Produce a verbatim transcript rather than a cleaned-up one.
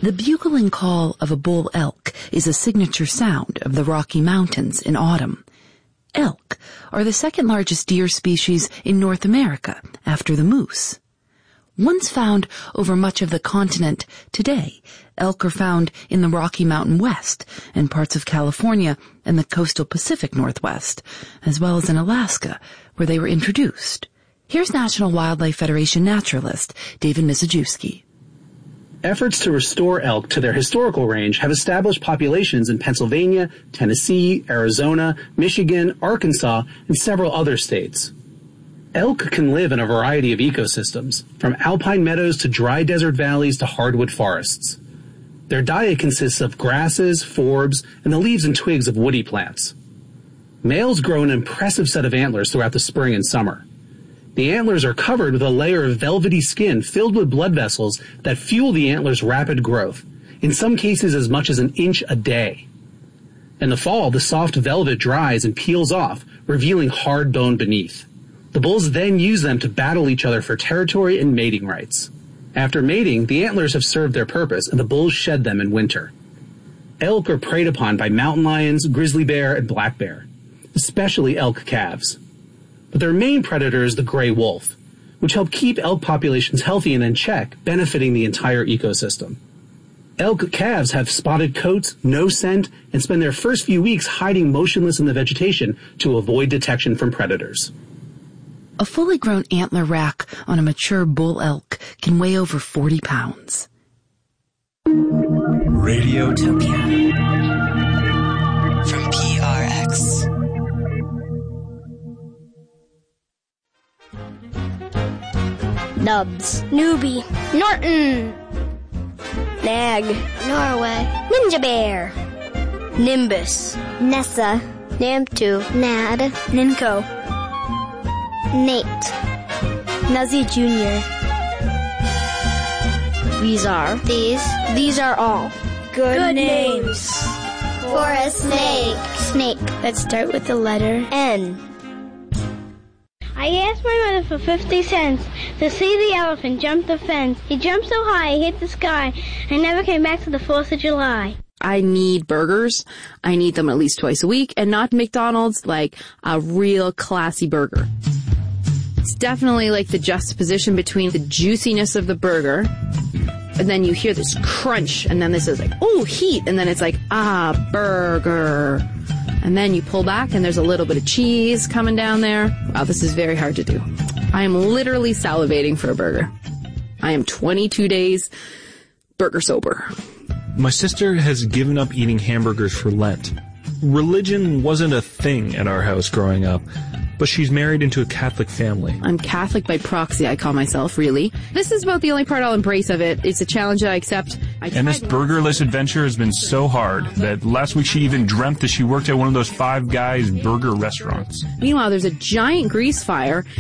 The bugling call of a bull elk is a signature sound of the Rocky Mountains in autumn. Elk are the second largest deer species in North America after the moose. Once found over much of the continent, today elk are found in the Rocky Mountain West and parts of California and the coastal Pacific Northwest, as well as in Alaska, where they were introduced. Here's National Wildlife Federation naturalist David Mizejewski. Efforts to restore elk to their historical range have established populations in Pennsylvania, Tennessee, Arizona, Michigan, Arkansas, and several other states. Elk can live in a variety of ecosystems, from alpine meadows to dry desert valleys to hardwood forests. Their diet consists of grasses, forbs, and the leaves and twigs of woody plants. Males grow an impressive set of antlers throughout the spring and summer. The antlers are covered with a layer of velvety skin filled with blood vessels that fuel the antlers' rapid growth, in some cases as much as an inch a day. In the fall, the soft velvet dries and peels off, revealing hard bone beneath. The bulls then use them to battle each other for territory and mating rights. After mating, the antlers have served their purpose and the bulls shed them in winter. Elk are preyed upon by mountain lions, grizzly bear, and black bear, especially elk calves. But their main predator is the gray wolf, which help keep elk populations healthy and in check, benefiting the entire ecosystem. Elk calves have spotted coats, no scent, and spend their first few weeks hiding motionless in the vegetation to avoid detection from predators. A fully grown antler rack on a mature bull elk can weigh over forty pounds. Radiotopia from P R X. Nubs, Newbie, Norton, Nag, Norway, Ninja Bear, Nimbus, Nessa, Namtu, Nad, Ninko, Nate, Nuzzy Junior These are, these, these are all good, good names. names for a snake. Snake that start with the letter N. I asked my mother for fifty cents to see the elephant jump the fence. He jumped so high he hit the sky and never came back to the fourth of July. I need burgers. I need them at least twice a week, and not McDonald's, like a real classy burger. It's definitely like the juxtaposition between the juiciness of the burger, and then you hear this crunch, and then this is like, oh, heat, and then it's like, ah, burger. And then you pull back, and there's a little bit of cheese coming down there. Wow, this is very hard to do. I am literally salivating for a burger. I am twenty-two days burger sober. My sister has given up eating hamburgers for Lent. Religion wasn't a thing at our house growing up, but she's married into a Catholic family. I'm Catholic by proxy, I call myself, really. This is about the only part I'll embrace of it. It's a challenge that I accept. I and this burgerless adventure has been so hard that last week she even dreamt that she worked at one of those Five Guys burger restaurants. Meanwhile, there's a giant grease fire,